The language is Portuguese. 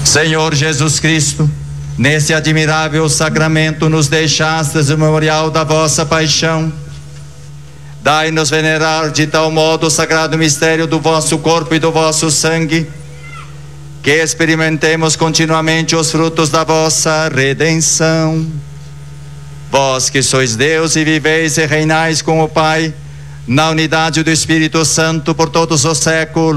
Senhor Jesus Cristo, nesse admirável sacramento nos deixastes o memorial da vossa paixão. Dai-nos venerar de tal modo o sagrado mistério do vosso corpo e do vosso sangue, que experimentemos continuamente os frutos da vossa redenção. Vós que sois Deus e viveis e reinais com o Pai, na unidade do Espírito Santo por todos os séculos.